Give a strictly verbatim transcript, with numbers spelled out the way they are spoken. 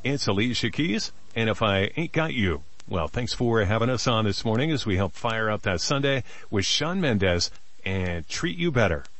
It's Alicia Keys, and If I Ain't Got You. Well, thanks for having us on this morning as we help fire up that Sunday with Shawn Mendes and Treat You Better.